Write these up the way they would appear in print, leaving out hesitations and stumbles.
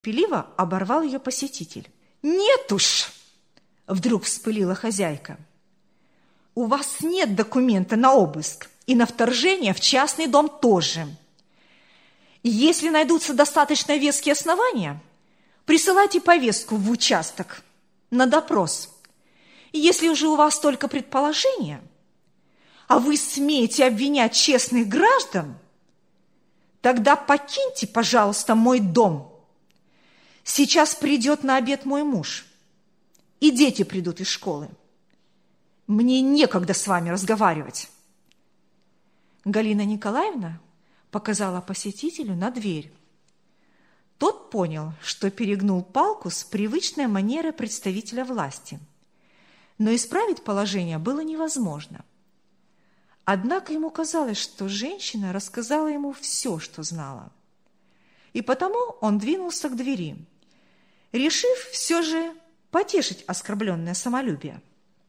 Терпеливо оборвал ее посетитель. «Нет уж!» – вдруг вспылила хозяйка. «У вас нет документа на обыск и на вторжение в частный дом тоже. Если найдутся достаточно веские основания, присылайте повестку в участок на допрос. Если уже у вас только предположения, а вы смеете обвинять честных граждан, тогда покиньте, пожалуйста, мой дом. Сейчас придет на обед мой муж, и дети придут из школы. Мне некогда с вами разговаривать». Галина Николаевна показала посетителю на дверь. Тот понял, что перегнул палку с привычной манерой представителя власти, но исправить положение было невозможно. Однако ему казалось, что женщина рассказала ему все, что знала. И потому он двинулся к двери, решив все же потешить оскорбленное самолюбие.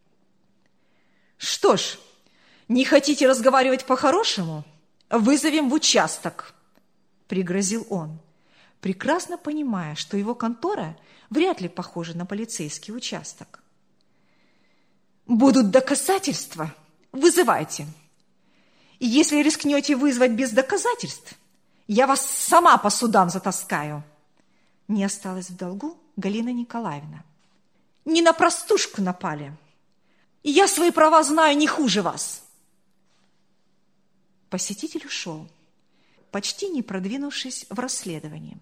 «Что ж, не хотите разговаривать по-хорошему? Вызовем в участок», – пригрозил он, прекрасно понимая, что его контора вряд ли похожа на полицейский участок. «Будут доказательства? Вызывайте. И если рискнете вызвать без доказательств, я вас сама по судам затаскаю». Не осталась в долгу Галина Николаевна. «Не на простушку напали. Я свои права знаю не хуже вас». Посетитель ушел, почти не продвинувшись в расследовании.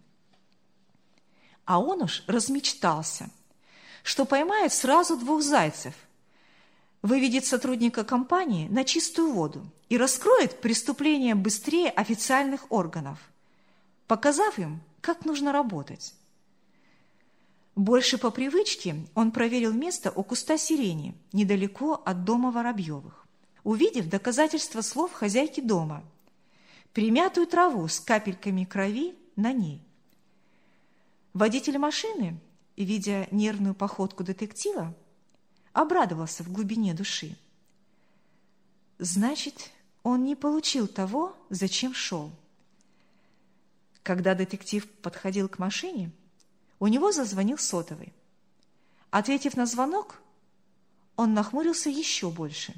А он уж размечтался, что поймает сразу двух зайцев, выведет сотрудника компании на чистую воду и раскроет преступление быстрее официальных органов, показав им, как нужно работать. Больше по привычке он проверил место у куста сирени, недалеко от дома Воробьевых, увидев доказательства слов хозяйки дома, примятую траву с капельками крови на ней. Водитель машины, видя нервную походку детектива, обрадовался в глубине души. Значит, он не получил того, зачем шел. Когда детектив подходил к машине, у него зазвонил сотовый. Ответив на звонок, он нахмурился еще больше.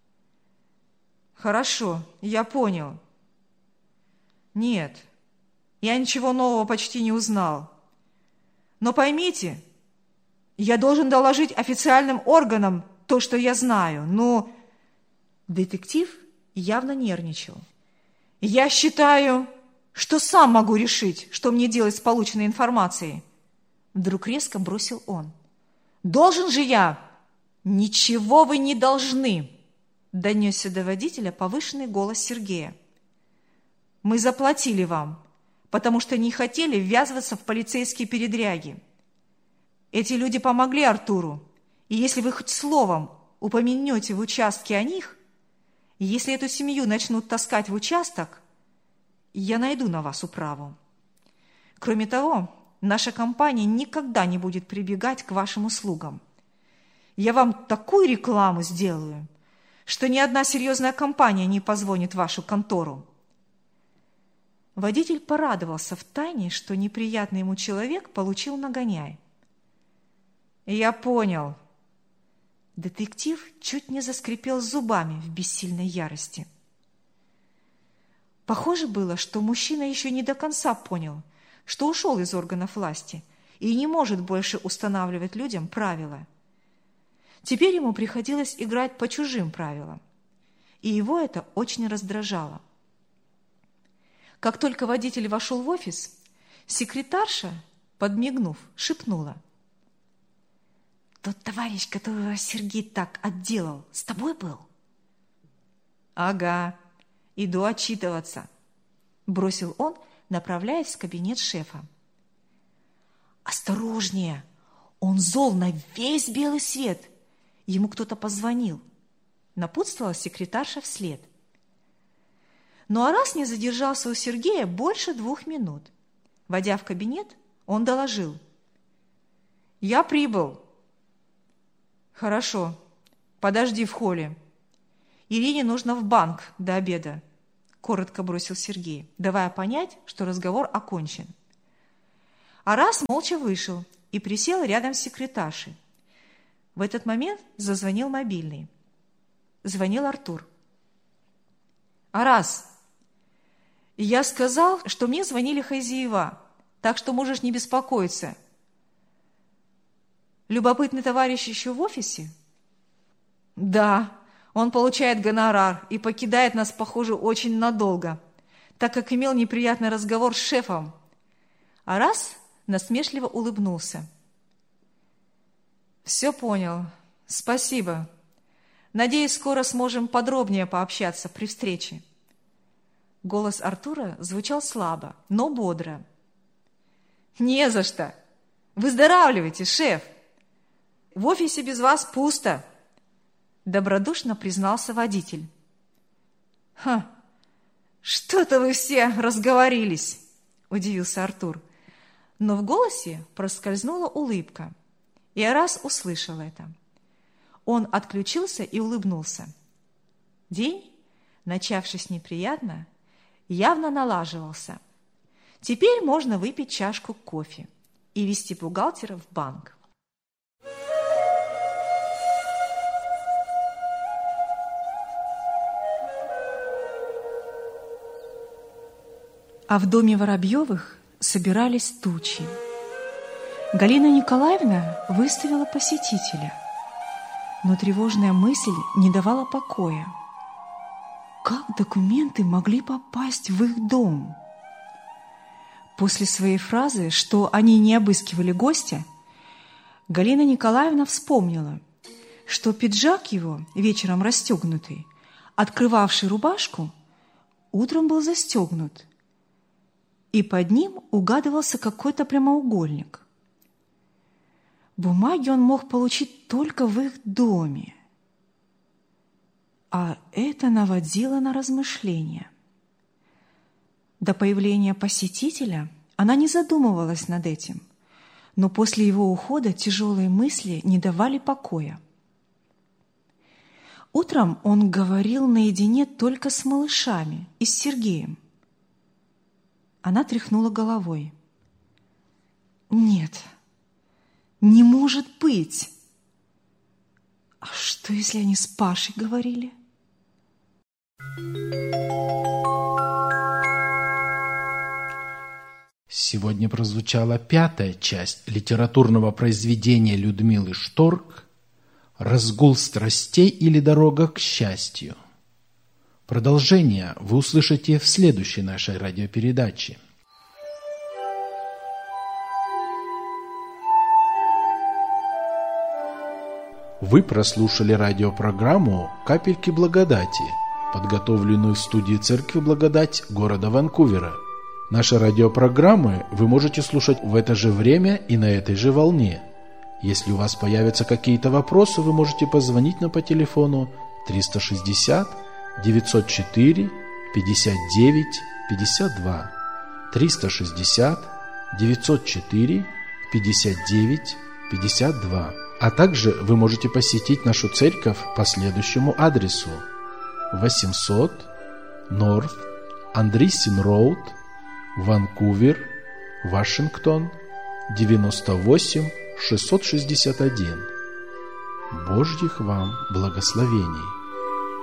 «Хорошо, я понял. Нет, я ничего нового почти не узнал. Но поймите, я должен доложить официальным органам то, что я знаю, но...» Детектив явно нервничал. «Я считаю, что сам могу решить, что мне делать с полученной информацией», вдруг резко бросил он. «Должен же я?» «Ничего вы не должны», донесся до водителя повышенный голос Сергея. «Мы заплатили вам, потому что не хотели ввязываться в полицейские передряги. Эти люди помогли Артуру, и если вы хоть словом упомянете в участке о них, и если эту семью начнут таскать в участок, я найду на вас управу. Кроме того, наша компания никогда не будет прибегать к вашим услугам. Я вам такую рекламу сделаю, что ни одна серьезная компания не позвонит в вашу контору». Водитель порадовался втайне, что неприятный ему человек получил нагоняй. «Я понял». Детектив чуть не заскрипел зубами в бессильной ярости. Похоже было, что мужчина еще не до конца понял, что ушел из органов власти и не может больше устанавливать людям правила. Теперь ему приходилось играть по чужим правилам, и его это очень раздражало. Как только водитель вошел в офис, секретарша, подмигнув, шепнула: «Тот товарищ, которого Сергей так отделал, с тобой был?» «Ага, иду отчитываться», – бросил он, направляясь в кабинет шефа. «Осторожнее! Он зол на весь белый свет! Ему кто-то позвонил», – напутствовала секретарша вслед. Ну а раз не задержался у Сергея больше 2 минут, войдя в кабинет, он доложил: «Я прибыл». «Хорошо, подожди в холле. Ирине нужно в банк до обеда», – коротко бросил Сергей, давая понять, что разговор окончен. Арас молча вышел и присел рядом с секретаршей. В этот момент зазвонил мобильный. Звонил Артур. «Арас, я сказал, что мне звонили хозяева, так что можешь не беспокоиться. Любопытный товарищ еще в офисе?» «Да, он получает гонорар и покидает нас, похоже, очень надолго, так как имел неприятный разговор с шефом». Арас насмешливо улыбнулся. «Все понял. Спасибо. Надеюсь, скоро сможем подробнее пообщаться при встрече». Голос Артура звучал слабо, но бодро. «Не за что. Выздоравливайте, шеф. В офисе без вас пусто», — добродушно признался водитель. «Что-то вы все разговорились», — удивился Артур. Но в голосе проскользнула улыбка, и Арас услышал это. Он отключился и улыбнулся. День, начавшись неприятно, явно налаживался. Теперь можно выпить чашку кофе и вести бухгалтера в банк. А в доме Воробьевых собирались тучи. Галина Николаевна выставила посетителя, но тревожная мысль не давала покоя. Как документы могли попасть в их дом? После своей фразы, что они не обыскивали гостя, Галина Николаевна вспомнила, что пиджак его, вечером расстегнутый, открывавший рубашку, утром был застегнут, и под ним угадывался какой-то прямоугольник. Бумаги он мог получить только в их доме. А это наводило на размышления. До появления посетителя она не задумывалась над этим, но после его ухода тяжелые мысли не давали покоя. Утром он говорил наедине только с малышами и с Сергеем. Она тряхнула головой. «Нет, не может быть! А что, если они с Пашей говорили?» Сегодня прозвучала 5-я часть литературного произведения Людмилы Шторк «Разгул страстей или дорога к счастью». Продолжение вы услышите в следующей нашей радиопередаче. Вы прослушали радиопрограмму «Капельки благодати», подготовленную в студии Церкви Благодать города Ванкувера. Наши радиопрограммы вы можете слушать в это же время и на этой же волне. Если у вас появятся какие-то вопросы, вы можете позвонить нам по телефону 360 904 59 52 360 904 59 52. А также вы можете посетить нашу церковь по следующему адресу: 800 North Andreessen Road, Ванкувер, Вашингтон, 98661. Божьих вам благословений!